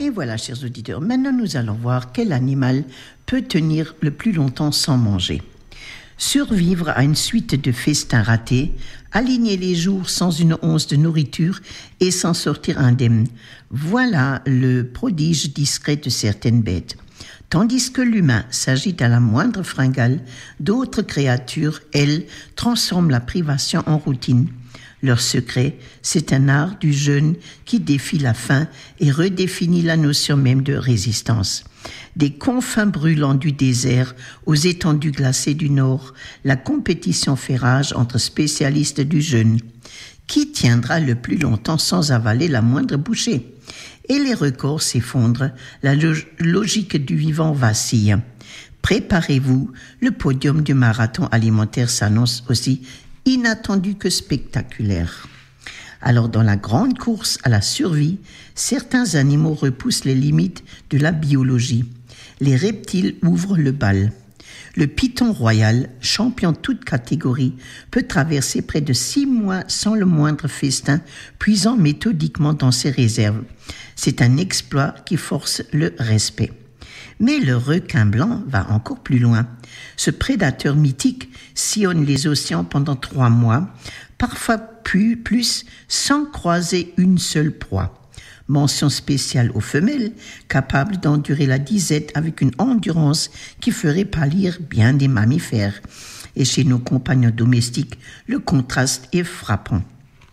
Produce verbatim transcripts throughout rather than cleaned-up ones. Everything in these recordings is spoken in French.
Et voilà, chers auditeurs, maintenant nous allons voir quel animal peut tenir le plus longtemps sans manger. Survivre à une suite de festins ratés, aligner les jours sans une once de nourriture et s'en sortir indemne. Voilà le prodige discret de certaines bêtes. Tandis que l'humain s'agite à la moindre fringale, d'autres créatures, elles, transforment la privation en routine. Leur secret, c'est un art du jeûne qui défie la faim et redéfinit la notion même de résistance. Des confins brûlants du désert aux étendues glacées du nord, la compétition fait rage entre spécialistes du jeûne. Qui tiendra le plus longtemps sans avaler la moindre bouchée ? Et les records s'effondrent, la log- logique du vivant vacille. Préparez-vous, le podium du marathon alimentaire s'annonce aussi inattendu que spectaculaire. Alors, dans la grande course à la survie, certains animaux repoussent les limites de la biologie. Les reptiles ouvrent le bal. Le python royal, champion toute catégorie, peut traverser près de six mois sans le moindre festin, puisant méthodiquement dans ses réserves. C'est un exploit qui force le respect. Mais le requin blanc va encore plus loin. Ce prédateur mythique sillonne les océans pendant trois mois, parfois plus, plus sans croiser une seule proie. Mention spéciale aux femelles, capables d'endurer la disette avec une endurance qui ferait pâlir bien des mammifères. Et chez nos compagnons domestiques, le contraste est frappant.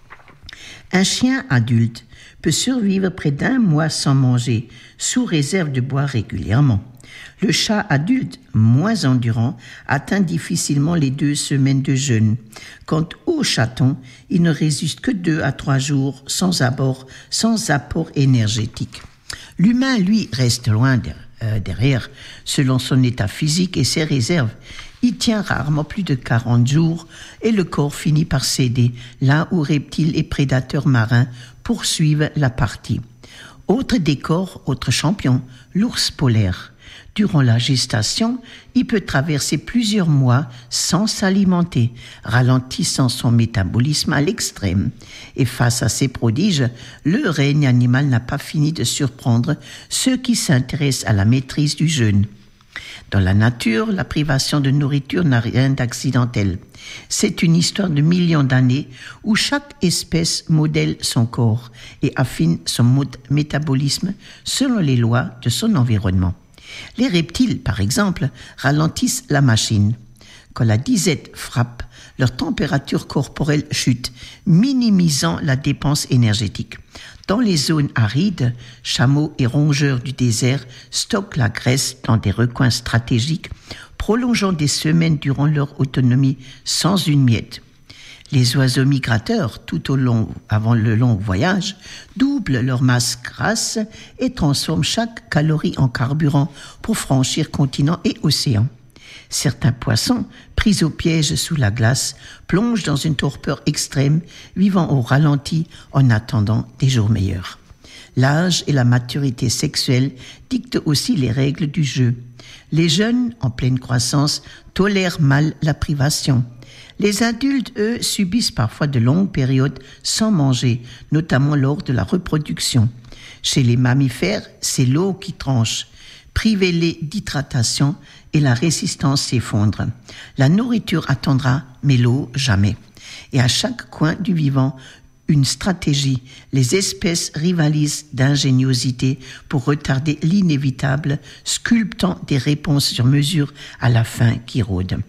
Un chien adulte peut survivre près d'un mois sans manger, sous réserve de boire régulièrement. Le chat adulte, moins endurant, atteint difficilement les deux semaines de jeûne. Quant au chaton, il ne résiste que deux à trois jours sans apport, sans apport énergétique. L'humain, lui, reste loin de, euh, derrière, selon son état physique et ses réserves. Il tient rarement plus de quarante jours et le corps finit par céder, là où reptiles et prédateurs marins poursuivent la partie. Autre décor, autre champion, l'ours polaire. Durant la gestation, il peut traverser plusieurs mois sans s'alimenter, ralentissant son métabolisme à l'extrême. Et face à ces prodiges, le règne animal n'a pas fini de surprendre ceux qui s'intéressent à la maîtrise du jeûne. Dans la nature, la privation de nourriture n'a rien d'accidentel. C'est une histoire de millions d'années où chaque espèce modèle son corps et affine son mode- métabolisme selon les lois de son environnement. Les reptiles, par exemple, ralentissent la machine. Quand la disette frappe, leur température corporelle chute, minimisant la dépense énergétique. Dans les zones arides, chameaux et rongeurs du désert stockent la graisse dans des recoins stratégiques, prolongeant des semaines durant leur autonomie sans une miette. Les oiseaux migrateurs, tout au long, avant le long voyage, doublent leur masse grasse et transforment chaque calorie en carburant pour franchir continents et océans. Certains poissons, pris au piège sous la glace, plongent dans une torpeur extrême, vivant au ralenti en attendant des jours meilleurs. L'âge et la maturité sexuelle dictent aussi les règles du jeu. Les jeunes, en pleine croissance, tolèrent mal la privation. Les adultes, eux, subissent parfois de longues périodes sans manger, notamment lors de la reproduction. Chez les mammifères, c'est l'eau qui tranche. Privez-les d'hydratation et la résistance s'effondre. La nourriture attendra, mais l'eau jamais. Et à chaque coin du vivant, une stratégie. Les espèces rivalisent d'ingéniosité pour retarder l'inévitable, sculptant des réponses sur mesure à la faim qui rôde.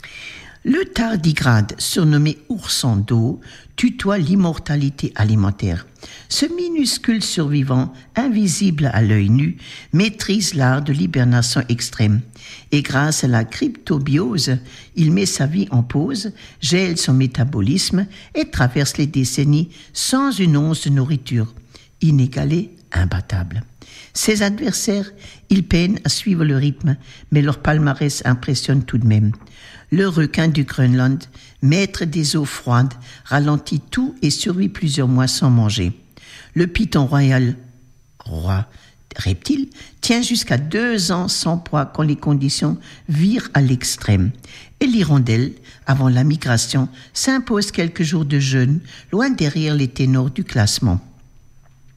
Le tardigrade, surnommé ourson d'eau, tutoie l'immortalité alimentaire. Ce minuscule survivant, invisible à l'œil nu, maîtrise l'art de l'hibernation extrême. Et grâce à la cryptobiose, il met sa vie en pause, gèle son métabolisme et traverse les décennies sans une once de nourriture. Inégalé, imbattable. Ses adversaires, ils peinent à suivre le rythme, mais leur palmarès impressionne tout de même. Le requin du Groenland, maître des eaux froides, ralentit tout et survit plusieurs mois sans manger. Le python royal, roi reptile, tient jusqu'à deux ans sans poids quand les conditions virent à l'extrême. Et l'hirondelle, avant la migration, s'impose quelques jours de jeûne, loin derrière les ténors du classement.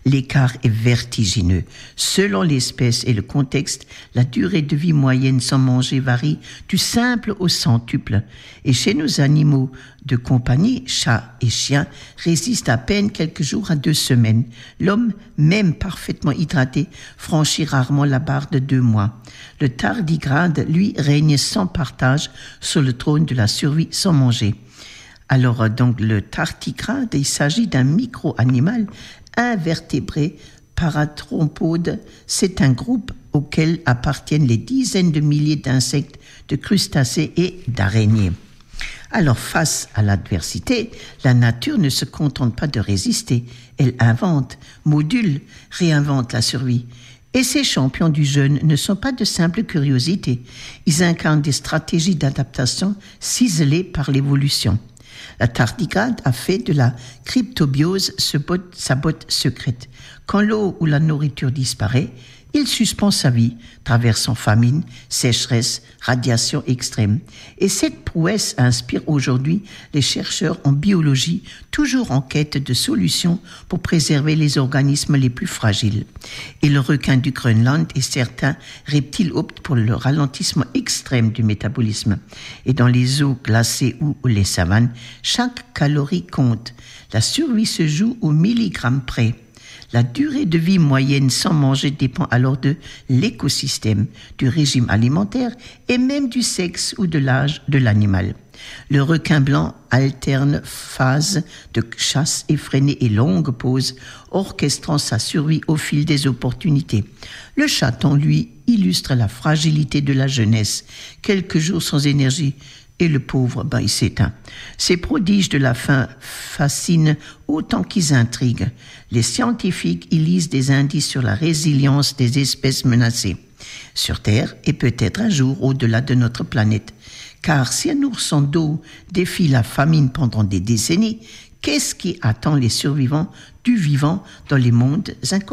l'écart est vertigineux. Selon l'espèce et le contexte, la durée de vie moyenne sans manger varie du simple au centuple. Et chez nos animaux de compagnie, chats et chiens, résistent à peine quelques jours à deux semaines. L'homme, même parfaitement hydraté, franchit rarement la barre de deux mois. Le tardigrade, lui, règne sans partage sur le trône de la survie sans manger. Alors, donc, le tardigrade, il s'agit d'un micro-animal invertébré parathrompode. C'est un groupe auquel appartiennent les dizaines de milliers d'insectes, de crustacés et d'araignées. Alors, face à l'adversité, la nature ne se contente pas de résister. Elle invente, module, réinvente la survie. Et ces champions du jeûne ne sont pas de simples curiosités. Ils incarnent des stratégies d'adaptation ciselées par l'évolution. La tardigrade a fait de la cryptobiose sa botte secrète. Quand l'eau ou la nourriture disparaît, il suspend sa vie, traversant famine, sécheresse, radiation extrême. Et cette prouesse inspire aujourd'hui les chercheurs en biologie, toujours en quête de solutions pour préserver les organismes les plus fragiles. Et le requin du Groenland et certains reptiles optent pour le ralentissement extrême du métabolisme. Et dans les eaux glacées ou les savanes, chaque calorie compte. La survie se joue au milligramme près. La durée de vie moyenne sans manger dépend alors de l'écosystème, du régime alimentaire et même du sexe ou de l'âge de l'animal. Le requin blanc alterne phases de chasse effrénée et longues pauses, orchestrant sa survie au fil des opportunités. Le chaton, lui, illustre la fragilité de la jeunesse. Quelques jours sans énergie, et le pauvre, ben, il s'éteint. Ces prodiges de la faim fascinent autant qu'ils intriguent. Les scientifiques y lisent des indices sur la résilience des espèces menacées, sur Terre et peut-être un jour au-delà de notre planète. Car si un ourson d'eau défie la famine pendant des décennies, qu'est-ce qui attend les survivants du vivant dans les mondes inconnus ?